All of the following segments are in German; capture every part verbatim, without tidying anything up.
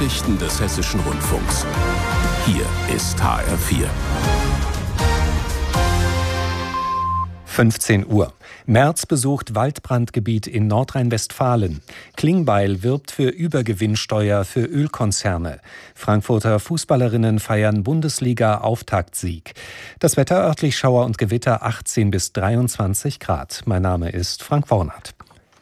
Nachrichten des Hessischen Rundfunks. Hier ist H R vier. fünfzehn Uhr. Merz besucht Waldbrandgebiet in Nordrhein-Westfalen. Klingbeil wirbt für Übergewinnsteuer für Ölkonzerne. Frankfurter Fußballerinnen feiern Bundesliga-Auftaktsieg. Das Wetter örtlich Schauer und Gewitter achtzehn bis dreiundzwanzig Grad. Mein Name ist Frank Wornert.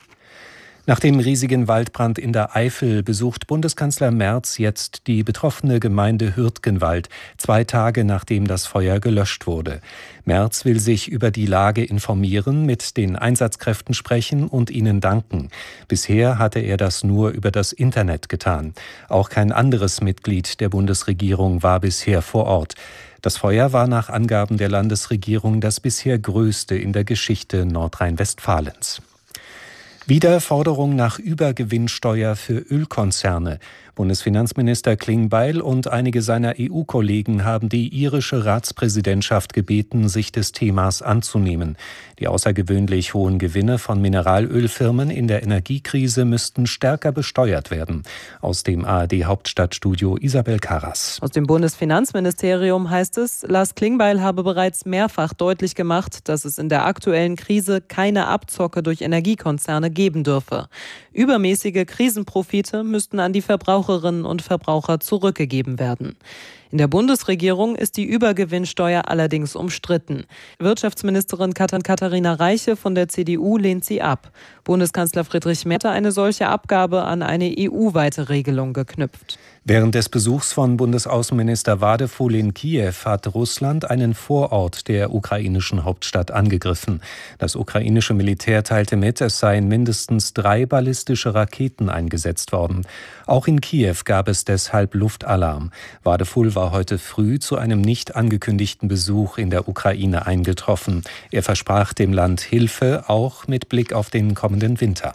Nach dem riesigen Waldbrand in der Eifel besucht Bundeskanzler Merz jetzt die betroffene Gemeinde Hürtgenwald, zwei Tage nachdem das Feuer gelöscht wurde. Merz will sich über die Lage informieren, mit den Einsatzkräften sprechen und ihnen danken. Bisher hatte er das nur über das Internet getan. Auch kein anderes Mitglied der Bundesregierung war bisher vor Ort. Das Feuer war nach Angaben der Landesregierung das bisher größte in der Geschichte Nordrhein-Westfalens. Wieder Forderung nach Übergewinnsteuer für Ölkonzerne. Bundesfinanzminister Klingbeil und einige seiner E U-Kollegen haben die irische Ratspräsidentschaft gebeten, sich des Themas anzunehmen. Die außergewöhnlich hohen Gewinne von Mineralölfirmen in der Energiekrise müssten stärker besteuert werden. Aus dem A R D-Hauptstadtstudio Isabel Karras. Aus dem Bundesfinanzministerium heißt es, Lars Klingbeil habe bereits mehrfach deutlich gemacht, dass es in der aktuellen Krise keine Abzocke durch Energiekonzerne geben dürfe. Übermäßige Krisenprofite müssten an die Verbraucherinnen und Verbraucher zurückgegeben werden. In der Bundesregierung ist die Übergewinnsteuer allerdings umstritten. Wirtschaftsministerin Katharina Reiche von der C D U lehnt sie ab. Bundeskanzler Friedrich Merz hatte eine solche Abgabe an eine E U-weite Regelung geknüpft. Während des Besuchs von Bundesaußenminister Wadefuhl in Kiew hat Russland einen Vorort der ukrainischen Hauptstadt angegriffen. Das ukrainische Militär teilte mit, es seien mindestens drei ballistische Raketen eingesetzt worden. Auch in Kiew gab es deshalb Luftalarm. Wadefuhl war heute früh zu einem nicht angekündigten Besuch in der Ukraine eingetroffen. Er versprach dem Land Hilfe, auch mit Blick auf den kommenden Winter.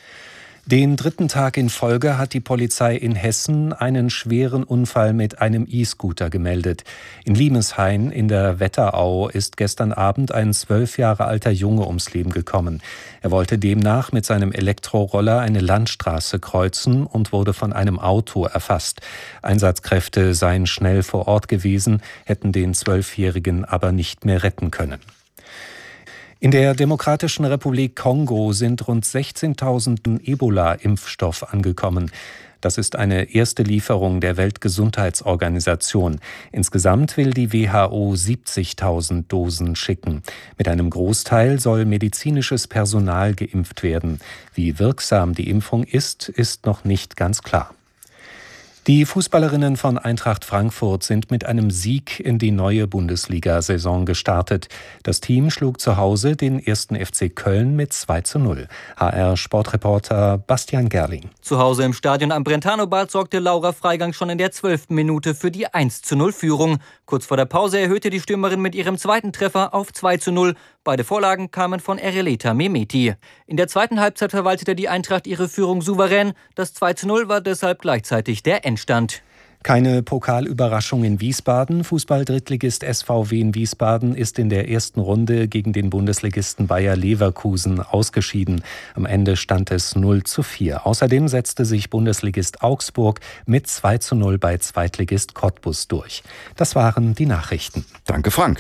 Den dritten Tag in Folge hat die Polizei in Hessen einen schweren Unfall mit einem E-Scooter gemeldet. In Liemeshain in der Wetterau ist gestern Abend ein zwölf Jahre alter Junge ums Leben gekommen. Er wollte demnach mit seinem Elektroroller eine Landstraße kreuzen und wurde von einem Auto erfasst. Einsatzkräfte seien schnell vor Ort gewesen, hätten den Zwölfjährigen aber nicht mehr retten können. In der Demokratischen Republik Kongo sind rund sechzehntausend Ebola-Impfstoff angekommen. Das ist eine erste Lieferung der Weltgesundheitsorganisation. Insgesamt will die W H O siebzigtausend Dosen schicken. Mit einem Großteil soll medizinisches Personal geimpft werden. Wie wirksam die Impfung ist, ist noch nicht ganz klar. Die Fußballerinnen von Eintracht Frankfurt sind mit einem Sieg in die neue Bundesliga-Saison gestartet. Das Team schlug zu Hause den ersten F C Köln mit zwei zu null. H R-Sportreporter Bastian Gerling. Zu Hause im Stadion am Brentano-Bad sorgte Laura Freigang schon in der zwölften Minute für die eins zu null Führung. Kurz vor der Pause erhöhte die Stürmerin mit ihrem zweiten Treffer auf zwei zu null. Beide Vorlagen kamen von Ereleta Mehmeti. In der zweiten Halbzeit verwaltete die Eintracht ihre Führung souverän. Das zwei zu null war deshalb gleichzeitig der Endstand. Keine Pokalüberraschung in Wiesbaden. Fußball-Drittligist S V W in Wiesbaden ist in der ersten Runde gegen den Bundesligisten Bayer Leverkusen ausgeschieden. Am Ende stand es null zu vier. Außerdem setzte sich Bundesligist Augsburg mit zwei zu null bei Zweitligist Cottbus durch. Das waren die Nachrichten. Danke, Frank.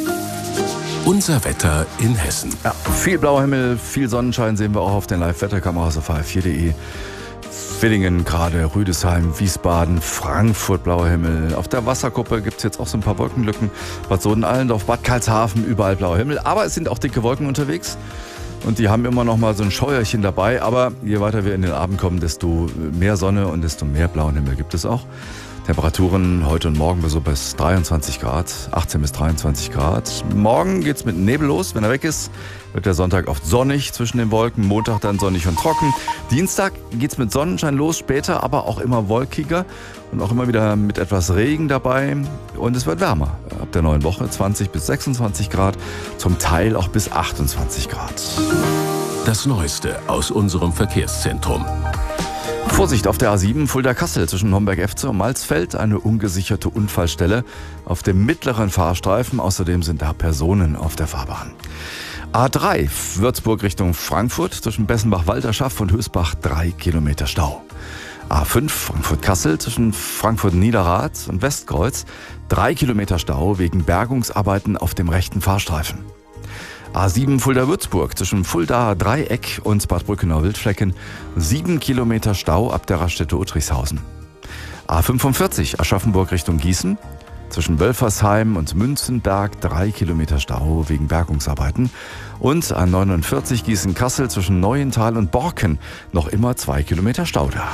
Unser Wetter in Hessen. Ja, viel blauer Himmel, viel Sonnenschein sehen wir auch auf den Live-Wetterkameras auf H R vier punkt de. Villingen gerade, Rüdesheim, Wiesbaden, Frankfurt, blauer Himmel. Auf der Wasserkuppe gibt es jetzt auch so ein paar Wolkenlücken. Bad Soden-Allendorf, Bad Karlshafen, überall blauer Himmel. Aber es sind auch dicke Wolken unterwegs. Und die haben immer noch mal so ein Scheuerchen dabei. Aber je weiter wir in den Abend kommen, desto mehr Sonne und desto mehr blauen Himmel gibt es auch. Temperaturen heute und morgen so bis dreiundzwanzig Grad, achtzehn bis dreiundzwanzig Grad. Morgen geht's mit Nebel los. Wenn er weg ist, wird der Sonntag oft sonnig zwischen den Wolken. Montag dann sonnig und trocken. Dienstag geht's mit Sonnenschein los, später aber auch immer wolkiger und auch immer wieder mit etwas Regen dabei. Und es wird wärmer. Ab der neuen Woche zwanzig bis sechsundzwanzig Grad, zum Teil auch bis achtundzwanzig Grad. Das Neueste aus unserem Verkehrszentrum. Vorsicht auf der A sieben Fulda-Kassel zwischen Homberg-Efze und Malzfeld, eine ungesicherte Unfallstelle auf dem mittleren Fahrstreifen. Außerdem sind da Personen auf der Fahrbahn. A drei Würzburg Richtung Frankfurt zwischen Bessenbach-Walterschaft und Hösbach drei Kilometer Stau. A fünf Frankfurt-Kassel zwischen Frankfurt-Niederrad und Westkreuz. Drei Kilometer Stau wegen Bergungsarbeiten auf dem rechten Fahrstreifen. A sieben Fulda-Würzburg zwischen Fuldaer Dreieck und Bad Brückenau-Wildflecken. Sieben Kilometer Stau ab der Raststätte Uttrichshausen. A fünfundvierzig Aschaffenburg Richtung Gießen. Zwischen Wölfersheim und Münzenberg drei Kilometer Stau wegen Bergungsarbeiten. Und A neunundvierzig Gießen-Kassel zwischen Neuental und Borken noch immer zwei Kilometer Stau da.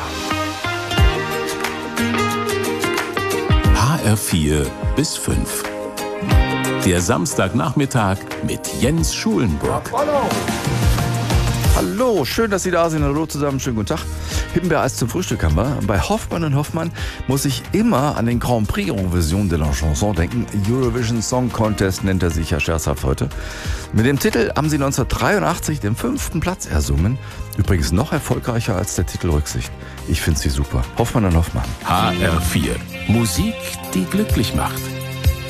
H R vier bis fünf. Der Samstagnachmittag mit Jens Schulenburg. Hallo, schön, dass Sie da sind. Hallo zusammen, schönen guten Tag. Himbeereis zum Frühstück haben wir. Bei Hoffmann und Hoffmann muss ich immer an den Grand Prix Eurovision de la Chanson denken. Eurovision Song Contest nennt er sich ja scherzhaft heute. Mit dem Titel haben sie neunzehnhundertdreiundachtzig den fünften Platz ersungen. Übrigens noch erfolgreicher als der Titel Rücksicht. Ich finde sie super. Hoffmann und Hoffmann. H R vier. Musik, die glücklich macht.